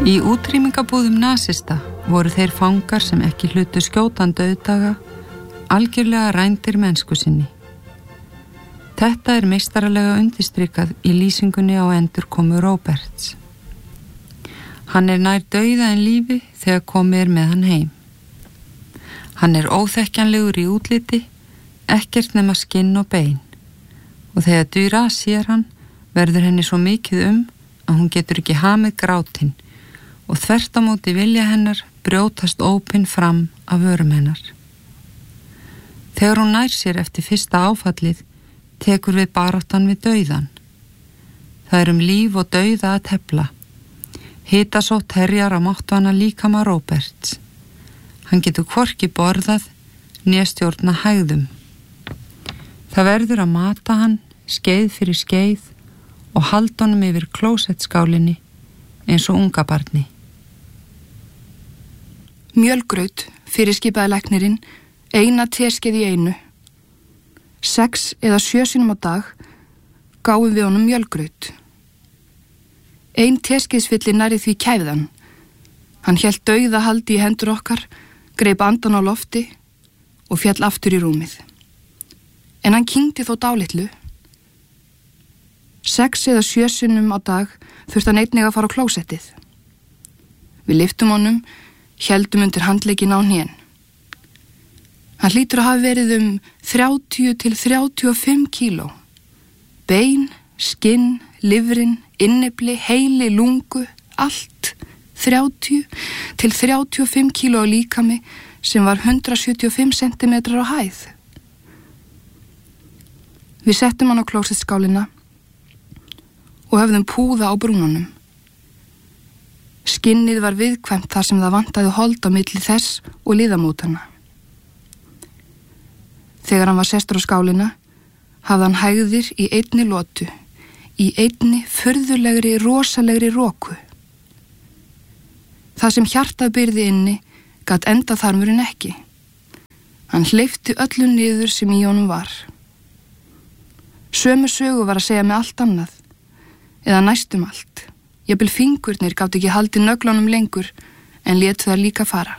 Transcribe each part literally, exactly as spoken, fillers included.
Í útrýmingabúðum nasista voru þeir fangar sem ekki hlutu skjótan dauðdaga, algjörlega rændir mennsku sinni. Þetta er meistaralega undirstrikað í lýsingunni á endurkomu Róberts. Hann er nær dauða en lífi þegar komið er með hann heim. Hann er óþekkjanlegur í útliti, ekkert nema skinn og bein. Og þegar Duras sér hann, verður henni svo mikið um að hún getur ekki hamið grátinn og þvert á móti vilja hennar brjótast ópin fram af vörum hennar. Þegar hún nær sér eftir fyrsta áfallið, tekur við baráttan við dauðan. Það er um líf og dauða að tefla. Hitasótt herjar á máttvana líkama Róberts. Hann getur hvorki borðað, né stjórna hægðum. Það verður að mata hann, skeið fyrir skeið, og halda honum yfir klósettskálinni eins og unga barni. Mjölgraut, fyrirskipaði læknirinn, eina teskeið í einu. Sex eða sjö sinnum á dag gáum við honum mjölgraut. Ein teskeiðsfylli nærri því kæfðan. Hann hélt dauða haldi í hendur okkar, greip andan á lofti og féll aftur í rúmið. En hann kyngdi þó dálitlu. Sex eða sjö sinnum á dag þurfti hann einnig að fara á klósettið. Við lyftum honum, héldum undir handlegginn á hnén. Hann hlýtur að hafa verið um þrjátíu til þrjátíu og fimm kíló. Bein, skinn, lifrin, innefli, heili, lungu, allt þrjátíu til þrjátíu og fimm kíló á líkami sem var hundrað sjötíu og fimm sentimetrar á hæð. Við settum hann á klósettskálina og höfðum púða á brúnunum. Skinnið var viðkvæmt þar sem það vantaði hold á milli þess og liðamótana. Þegar hann var sestur á skálina, hafði hann hægðir í einni lotu, í einni furðulegri, rosalegri roku. Það sem hjartað byrði inni gat enda þarmurinn ekki. Hann hleypti öllu niður sem í honum var. Sömu sögu var að segja með allt annað, eða næstum allt. Jafnvel fingurnir gátt ekki haldið nöglunum lengur en lét það líka fara.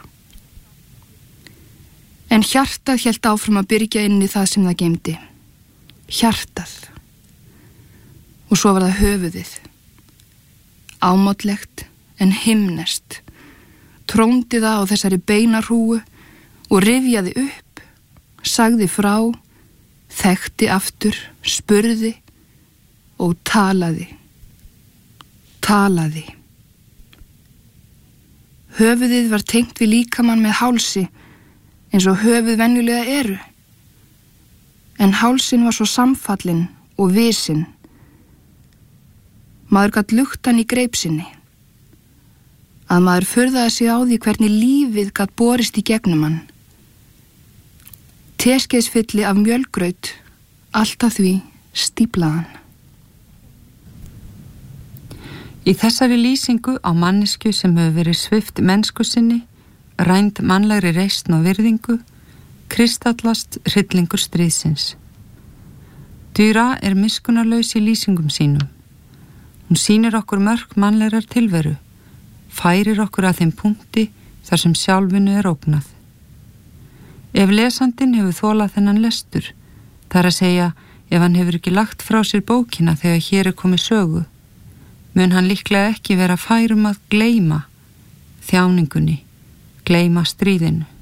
En hjartað hélt áfram að byrgja inn í það sem það geymdi. Hjartað. Og svo var það höfuðið. Ámátlegt en himnest. Tróndi það á þessari beinarhúu og rifjaði upp, sagði frá, þekkti aftur, spurði og talaði. Talaði. Höfuðið var tengt við líkamann með hálsi, eins og höfuð venjulega eru. En hálsin var svo samfallinn og visinn. Maður gat lukt hann í greipsinni. Að maður furðaði sig á því hvernig lífið gat borist í gegnum hann. Teskeiðsfylli af mjölgraut, allt að því stíplaðan. Í þessari lýsingu á mannesku sem hefur verið svipt mennsku sinni, rænd mannlegri reisn og virðingu, kristallast hryllingur stríðsins. Duras er miskunnarlaus í lýsingum sínum. Hún sýnir okkur mörk mannlegrar tilveru, færir okkur að þeim punkti þar sem sjálfinu er ógnað. Ef lesandinn hefur þolað þennan lestur, þar að segja ef hann hefur ekki lagt frá sér bókina þegar hér er komið sögu, mun hann líklega ekki vera fær um að gleyma þjáningunni, gleyma stríðinu.